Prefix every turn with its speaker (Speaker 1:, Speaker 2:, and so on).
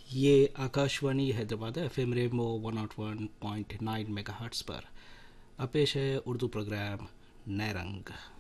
Speaker 1: ये आकाशवाणी हैदराबाद है, एफएम रेमो 101.9 मेगाहर्ट्ज़ पर। अब पेश है उर्दू प्रोग्राम नए रंग।